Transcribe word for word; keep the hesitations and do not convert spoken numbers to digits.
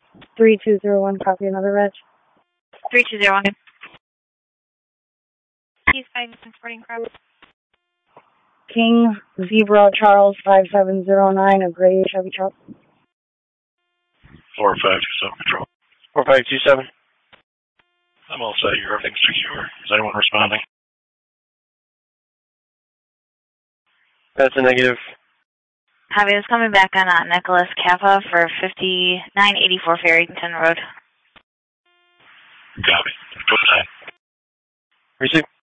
three two zero one, copy another reg. three two zero one. He's fine, transporting crowd. King Zebra Charles five seven zero nine, a gray Chevy truck. four five two seven control. four five two seven. I'm all set here. Everything's secure. Is anyone responding? That's a negative. Javi is coming back on uh, Nicholas Kappa for fifty-nine eighty-four Farrington Road. Copy. Go nine. Receive.